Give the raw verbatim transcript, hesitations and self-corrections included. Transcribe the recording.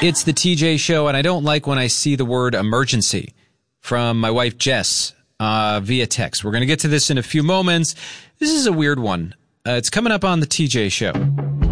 It's the T J Show, and I don't like when I see the word emergency from my wife, Jess, uh, via text. We're going to get to this in a few moments. This is a weird one. Uh, it's coming up on the T J Show.